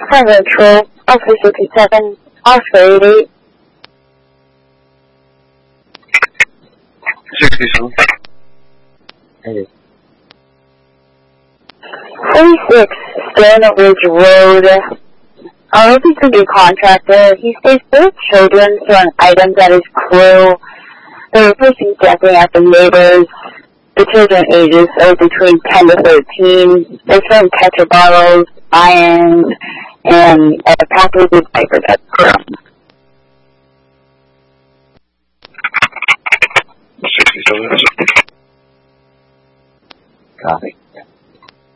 Highway Patrol, Officer 57, Oscar 88. 67. 46 Stone Ridge Road. He could be a contractor. He stays with children storing items at his crew. The person guessing at the neighbors. The children ages are between 10 to 13. They're throwing ketchup bottles, irons, and packets of diapers at the room.